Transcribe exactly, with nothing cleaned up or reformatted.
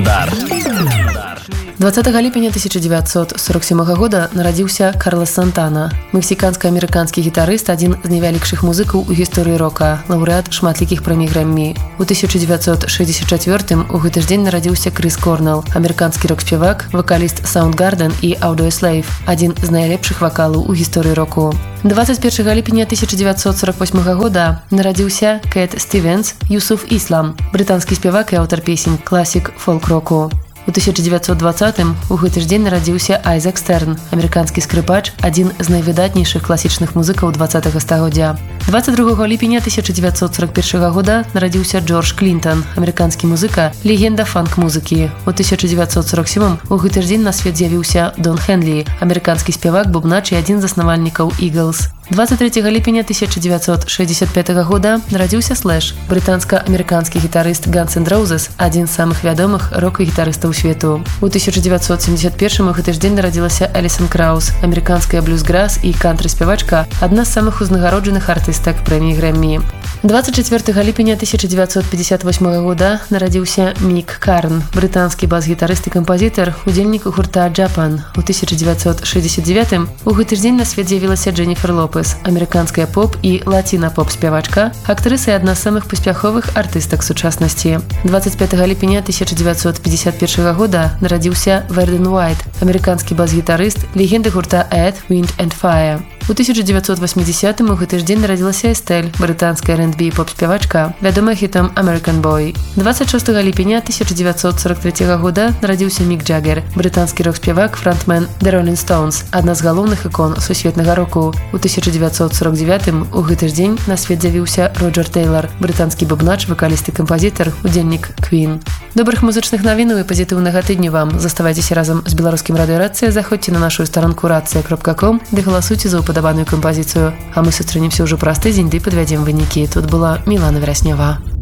Календар. двадцатага ліпеня тысяча девятьсот сорок сёмага года нарадзіўся Карлос Сантана, мексіканска-амерыканскі гітарыст, адзін з найвялікшых музыкаў у гісторыі рока, лаўрэат шматлікіх прэмій Грэммі. У тысяча девятьсот шэсцьдзесят чацвёртым у гэты ж дзень нарадзіўся Крыс Корнелл, амерыканскі рок-спявак, вакаліст Soundgarden і Audioslave, адзін з найлепшых вакалаў у гісторыі року. двадцать первого ліпеня тысяча девятьсот сорок восьмага года нарадзіўся Кэт Стивенс Юсуф Ислам, брытанскі спявак і аўтар песень, класік фолк-року. У тысяча девятьсот двадцатым у гэты ж дзень нарадзіўся Айзек Стерн, амерыканскі скрыпач, адзін з найвыдатнейшых класічных музыкаў двадцатага стагоддзя. двадцать другого ліпеня тысяча девятьсот сорок первого года нарадзіўся Джордж Клінтон, амерыканскі музыка, легенда фанк-музыкі. У тысяча девятьсот сорок сёмым у гэты ж дзень на свет з'явіўся Дон Хенлі, амерыканскі спявак, бубнач і адзін з заснавальнікаў Eagles. двадцать третьего ліпеня тысяча девятьсот шэсцьдесят пятого года нарадзіўся Слэш, брытанска-амерыканскі гітарыст Guns N' Roses, адзін з самых вядомых рок-гітарыстаў свету. У тысяча девятьсот семьдесят первым у гэты ж дзень нарадзілася Элісон Краус, амерыканская блюзграс і кантры-спявачка, адна з самых узнагароджаных артыстак прэміі Грэммі. двадцать четвёртого ліпеня тысяча девятьсот пятьдесят восьмого года нарадзіўся Мік Карн, брытанскі бас-гітарыст і кампазітар, удзельнік гурта Japan. У тысяча девятьсот шэсцьдесят девятым у гэты ж дзень на свет з'явілася Дженніфер Лопес, амерыканская поп і лаціна-поп-спявачка, актрыса і адна з самых паспяховых артыстак сучаснасці. двадцать пятого ліпеня тысяча девятьсот пятьдесят первого года нарадзіўся Верден Уайт, амерыканскі бас-гітарыст, легенда гурта Earth, Wind and Fire. У тысяча девятьсот восьмидесятым у гэты ж дзень нарадзілася Эстэль, брытанская эр энд би поп-спявачка, вядомая хітам American Boy. двадцать шестого ліпеня тысяча девятьсот сорок третьего года нарадзіўся Мік Джаггер, брытанскі рок-спявак, фронтмен The Rolling Stones, адна з галоўных ікон сусветнага року. У тысяча девятьсот сорок девятым у гэты ж дзень на свет з'явіўся Роджер Тейлор, брытанскі бубнач, вакаліст і кампазітар, удзельнік Queen. Добрых музычных навінаў і пазітыўнага тыдню вам. Заставайцеся разам з беларускім радыё Рацыя, заходзьце на нашу старонку рацыя кропка ком, ды галасуйце за упадабаную кампазіцыю. А мы сустрэнемся ўжо праз тыдзень, ды падвядзем вынікі. Тут была Мілана Вераснева.